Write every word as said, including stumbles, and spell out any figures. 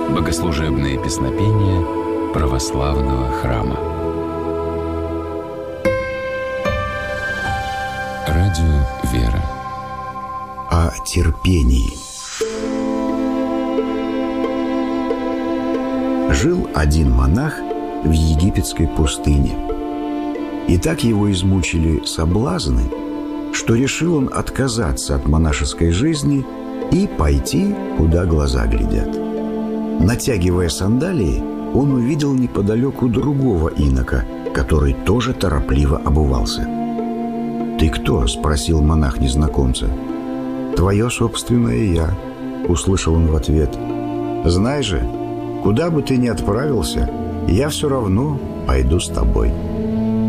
Богослужебные песнопения православного храма. Радио «Вера». О терпении. Жил один монах в египетской пустыне. И так его измучили соблазны, что решил он отказаться от монашеской жизни и пойти, куда глаза глядят. Натягивая сандалии, он увидел неподалеку другого инока, который тоже торопливо обувался. «Ты кто?» – спросил монах незнакомца. «Твое собственное я», – услышал он в ответ. «Знай же, куда бы ты ни отправился, я все равно пойду с тобой».